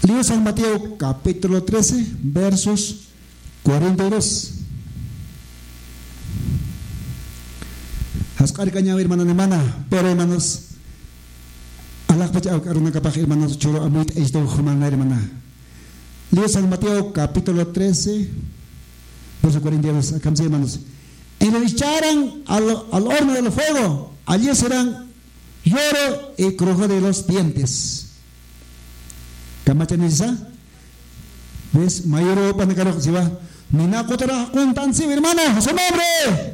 Libro de San Mateo, capítulo 13, versos 42. Hascar caña, hermano, hermana, pero hermanos, Allah pacha aruna kapag hermanos, choro amit esto humana hermana. Libro de San Mateo, capítulo 13, verso 42. Acá hermanos, y lo echaran al horno del fuego, allí serán lloro y crujo de los dientes. Kamachanisa, ¿ves? Mayoro panecaro si va. Nina kotara kuntansi, hermano, a su nombre.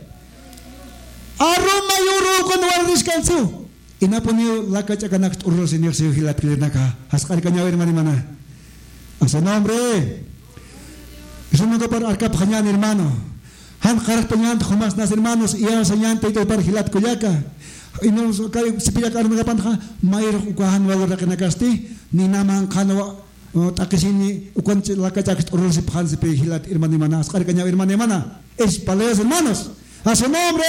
Arro mayoro cuando va a descansar. Y no ponido la cacha canak urro señor se vigila pilenaka. Hascar caña hermana. A su nombre. Eso no que para arca pañan hermano. Han karak pañan jamás nas hermanos y a señante y para gilat kuyaka. Y no se pilla carne de panja, mayro ukahan wala kanakasti, ni naman kano takisini ukan la kachak urus phan se hilat hermano hermana, ascar caña hermano hermana, es paleos hermanos, a su nombre.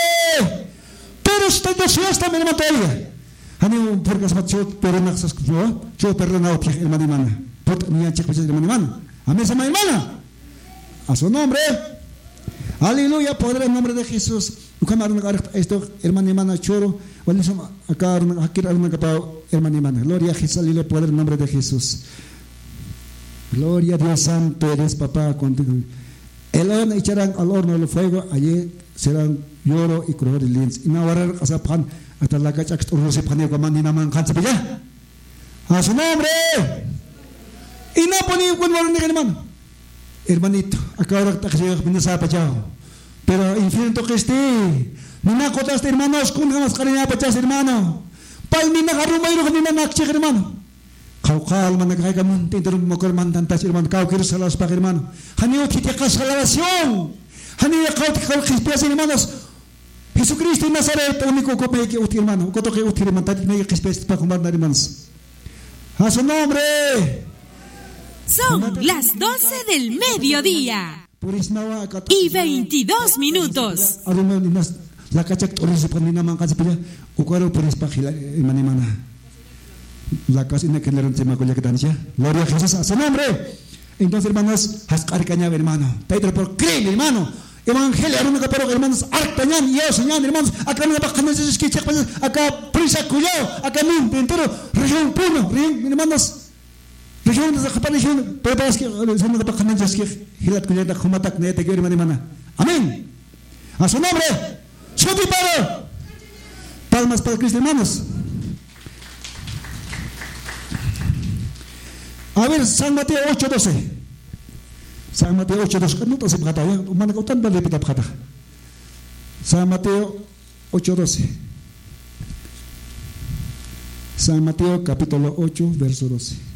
Pero está de fiesta mi hermano todavía. Hani porque se mató pero naxas yo perdona otra hermano hermana. Pot mi anche pues hermano hermana. Amén sama hermana. A su nombre. Aleluya, poder en nombre de Jesús. Esto, hermano y hermana, choro. Acá, aquí, hermano y hermana. Gloria a Jesús, aleluya, poder en nombre de Jesús. Gloria a Dios Santo, eres papá contigo. El horno echarán al horno del fuego, allí serán lloro y crujo de lins. Y no habrá pan hasta la cacha que tú se pone como ni naman cansa ya. A su nombre. Y no ponía un buen hermano. Hermanito, acá ahora está que se sabe pachao. Pero infinito que esté, ni na cotaste hermanos, con jamás cariña pachas hermano. Palmina garumairo con ni nakche hermano. Kau man nagay kamun, tinto mo korman tantas hermano, kau quiero salas pa hermano. Hanio kiti ka salvación. Hanio kau kispias hermanos. Jesucristo en Nazaret, único cope que uti hermano, coto que uti hermano, tati me kispias pa comandar hermanos. A su nombre. Son las 12 del mediodía y 22 minutos. La cachak torre se pone naman kasi pila ukaro por espagila hermana. La casa en que le ron se macolla que tancia. Gloria a Jesús a su nombre. Entonces hermanos, hascar caña hermano. Taito por creer hermano. Evangelio aruna kaparo hermanos artañan y yo señan hermanos acá no pa canas es que acá prisa cuyo acá no entero región puno hermanos. Región de Japón, pero es que son de Pacanas que hilat kuyata khumatak nete que hermana. Amén. A su nombre. Soy para. Palmas para Cristo hermanos. A ver, San Mateo 8:12. San Mateo 8:12. No te se pata ya. Mana kau tan balik kita pata. San Mateo 8:12. San Mateo capítulo 8 verso 12.